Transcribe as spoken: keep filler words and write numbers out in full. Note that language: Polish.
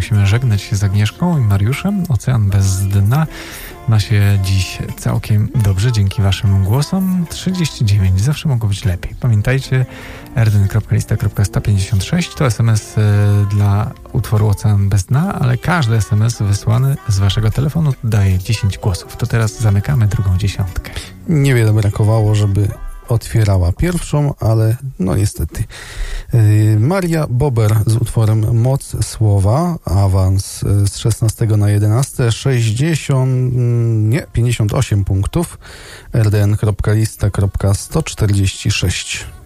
musimy żegnać się z Agnieszką i Mariuszem. Ocean bez dna ma się dziś całkiem dobrze dzięki waszym głosom. trzydzieści dziewięć, zawsze mogło być lepiej. Pamiętajcie, r d n kropka lista kropka sto pięćdziesiąt sześć to es em es y, dla utworu Ocean bez dna, ale każdy es em es wysłany z waszego telefonu daje dziesięć głosów. To teraz zamykamy drugą dziesiątkę. Niewiele brakowało, żeby otwierała pierwszą, ale no niestety. Yy, Maria Bober z utworem Moc Słowa, awans z szesnastego na jedenaste, sześćdziesiąt, nie, pięćdziesiąt osiem punktów, r d n kropka lista kropka sto czterdzieści sześć.